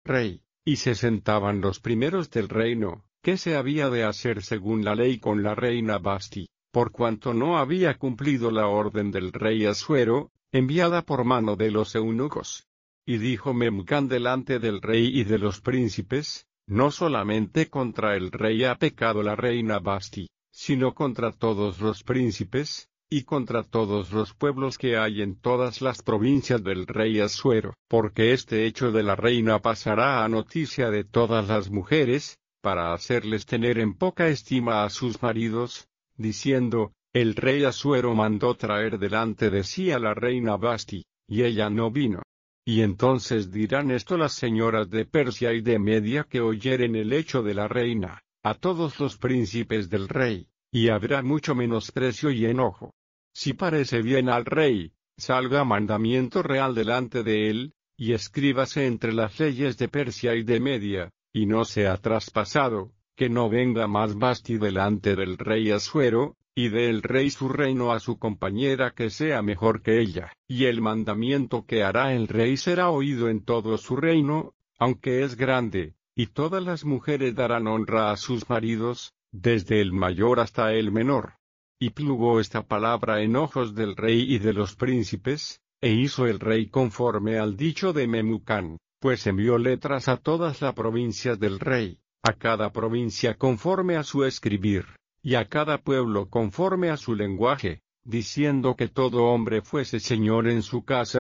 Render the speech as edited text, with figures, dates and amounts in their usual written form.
rey, y se sentaban los primeros del reino, que se había de hacer según la ley con la reina Vasti, por cuanto no había cumplido la orden del rey Asuero, enviada por mano de los eunucos. Y dijo Memucán delante del rey y de los príncipes, no solamente contra el rey ha pecado la reina Vasti, sino contra todos los príncipes, y contra todos los pueblos que hay en todas las provincias del rey Asuero, porque este hecho de la reina pasará a noticia de todas las mujeres, para hacerles tener en poca estima a sus maridos, diciendo, el rey Asuero mandó traer delante de sí a la reina Vasti, y ella no vino. Y entonces dirán esto las señoras de Persia y de Media que oyeren el hecho de la reina, a todos los príncipes del rey, y habrá mucho menosprecio y enojo. Si parece bien al rey, salga mandamiento real delante de él, y escríbase entre las leyes de Persia y de Media, y no sea traspasado, que no venga más Vasti delante del rey Asuero, y dé el rey su reino a su compañera que sea mejor que ella. Y el mandamiento que hará el rey será oído en todo su reino, aunque es grande, y todas las mujeres darán honra a sus maridos, desde el mayor hasta el menor. Y plugo esta palabra en ojos del rey y de los príncipes, e hizo el rey conforme al dicho de Memucán, pues envió letras a todas las provincias del rey, a cada provincia conforme a su escribir, y a cada pueblo conforme a su lenguaje, diciendo que todo hombre fuese señor en su casa